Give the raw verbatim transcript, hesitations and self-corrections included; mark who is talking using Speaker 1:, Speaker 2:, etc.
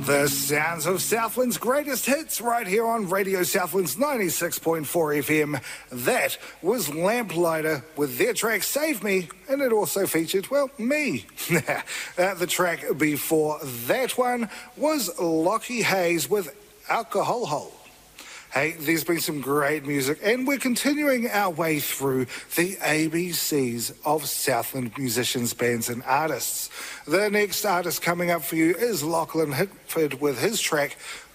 Speaker 1: The sounds of Southland's greatest hits right here on Radio Southland's ninety-six point four F M. That was Lamplighter with their track Save Me, and it also featured, well, me. uh, the track before that one was Lockie Hayes with Alcohol Hole. Hey, there's been some great music, and we're continuing our way through the A B Cs of Southland musicians, bands, and artists. The next artist coming up for you is Lachlan Hickford with his track